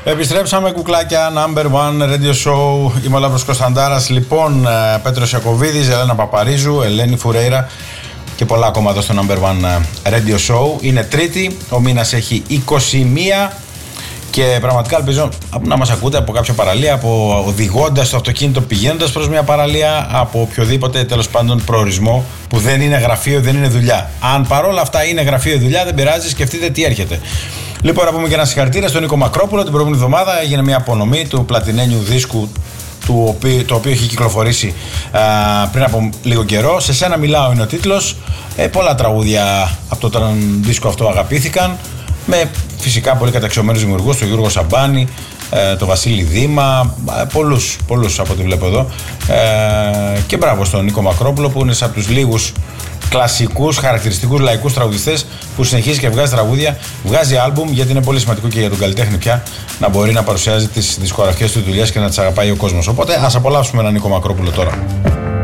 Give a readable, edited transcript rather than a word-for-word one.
Επιστρέψαμε, κουκλάκια. Number one radio show. Είμαι ο Λαύρος Κωνσταντάρας. Λοιπόν, Πέτρος Ιακωβίδης, Ελένα Παπαρίζου, Ελένη Φουρέιρα και πολλά ακόμα εδώ στο Number one radio show. Είναι Τρίτη, ο μήνας έχει 21 και πραγματικά ελπίζω να μας ακούτε από κάποια παραλία, από οδηγώντας το αυτοκίνητο, πηγαίνοντας προς μια παραλία, από οποιοδήποτε τέλος πάντων προορισμό που δεν είναι γραφείο, δεν είναι δουλειά. Αν παρόλα αυτά είναι γραφείο δουλειά, δεν πειράζει, σκεφτείτε τι έρχεται. Λοιπόν, να πούμε και ένα συγχαρητήρια στον Νίκο Μακρόπουλο. Την προηγούμενη εβδομάδα έγινε μια απονομή του πλατινένιου δίσκου, το οποίο έχει κυκλοφορήσει πριν από λίγο καιρό. Σε σένα μιλάω είναι ο τίτλος. Πολλά τραγούδια από τον δίσκο αυτό αγαπήθηκαν, με φυσικά πολύ καταξιωμένους δημιουργούς, τον Γιώργο Σαμπάνη, τον Βασίλη Δήμα, πολλούς από ό,τι βλέπω εδώ. Και μπράβο στον Νίκο Μακρόπουλο, που είναι από τους λίγους κλασικούς, χαρακτηριστικούς λαϊκούς τραγουδιστές που συνεχίζει και βγάζει τραγούδια, βγάζει άλμπουμ, γιατί είναι πολύ σημαντικό και για τον καλλιτέχνη πια να μπορεί να παρουσιάζει τις δισκογραφικές του δουλειές και να τις αγαπάει ο κόσμος. Οπότε ας απολαύσουμε έναν Νίκο Μακρόπουλο τώρα.